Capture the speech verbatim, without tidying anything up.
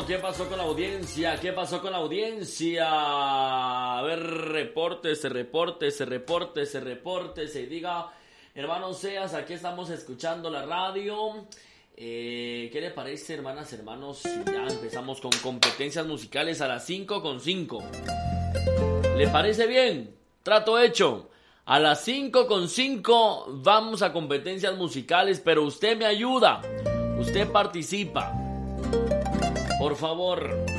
¿Qué pasó con la audiencia? ¿Qué pasó con la audiencia? A ver, repórtese, repórtese, repórtese, repórtese. Y diga, hermano Seas, aquí estamos escuchando la radio. Eh, ¿Qué le parece, hermanas, hermanos? Si ya empezamos con competencias musicales a las cinco con cinco. ¿Le parece bien? Trato hecho. A las cinco con cinco vamos a competencias musicales, pero usted me ayuda. Usted participa. Por favor.